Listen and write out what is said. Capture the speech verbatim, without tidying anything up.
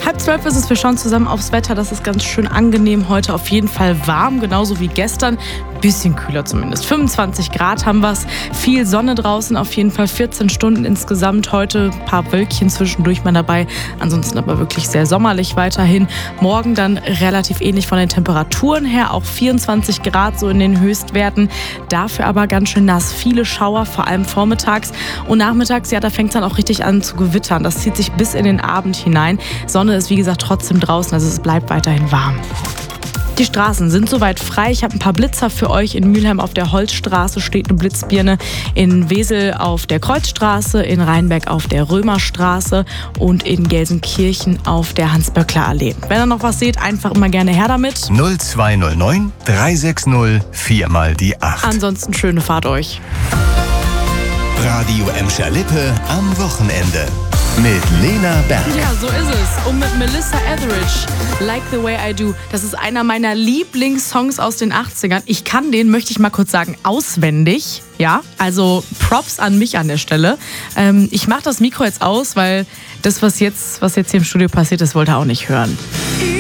Halb zwölf ist es, wir schauen zusammen aufs Wetter. Das ist ganz schön angenehm. Heute auf jeden Fall warm, genauso wie gestern. Bisschen kühler zumindest. fünfundzwanzig Grad haben wir es. Viel Sonne draußen, auf jeden Fall vierzehn Stunden insgesamt. Heute ein paar Wölkchen zwischendurch mal dabei. Ansonsten aber wirklich sehr sommerlich weiterhin. Morgen dann relativ ähnlich von den Temperaturen her. Auch vierundzwanzig Grad so in den Höchstwerten. Dafür aber ganz schön nass. Viele Schauer, vor allem vormittags. Und nachmittags, ja, da fängt es dann auch richtig an zu gewittern. Das zieht sich bis in den Abend hinein. Sonne ist wie gesagt trotzdem draußen, also es bleibt weiterhin warm. Die Straßen sind soweit frei. Ich habe ein paar Blitzer für euch. In Mülheim auf der Holzstraße steht eine Blitzbirne, in Wesel auf der Kreuzstraße, in Rheinberg auf der Römerstraße und in Gelsenkirchen auf der Hans-Böckler-Allee. Wenn ihr noch was seht, einfach immer gerne her damit. null zwei null neun drei sechs null vier mal die acht. Ansonsten schöne Fahrt euch. Radio Emscher Lippe am Wochenende. Mit Lena Berg. Ja, so ist es. Und mit Melissa Etheridge, Like the Way I Do. Das ist einer meiner Lieblingssongs aus den achtzigern. Ich kann den, möchte ich mal kurz sagen, auswendig. Ja, also Props an mich an der Stelle. Ähm, ich mache das Mikro jetzt aus, weil das, was jetzt, was jetzt hier im Studio passiert ist, wollte er auch nicht hören.